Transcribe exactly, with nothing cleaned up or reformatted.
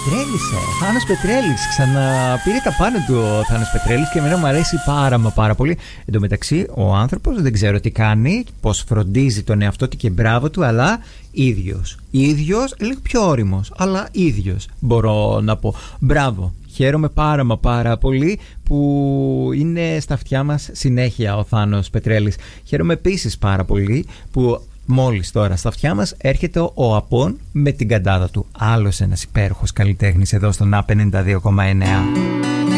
Πετρέλης, ε. Θάνος Πετρέλης. Ξαναπήρε τα πάνω του ο Θάνος Πετρέλης και εμένα μου αρέσει πάρα μα πάρα πολύ. Εν τω μεταξύ, ο άνθρωπος δεν ξέρω τι κάνει, πώς φροντίζει τον εαυτό του και μπράβο του, αλλά ίδιος. Ίδιος, λίγο πιο όριμος, αλλά ίδιος μπορώ να πω. Μπράβο. Χαίρομαι πάρα μα πάρα πολύ που είναι στα αυτιά μας συνέχεια ο Θάνος Πετρέλης. Χαίρομαι επίσης πάρα πολύ που μόλις τώρα στα αυτιά μας έρχεται ο Απών με την καντάδα του. Άλλος ένας υπέροχος καλλιτέχνης εδώ στον Α πενήντα δύο κόμμα εννέα.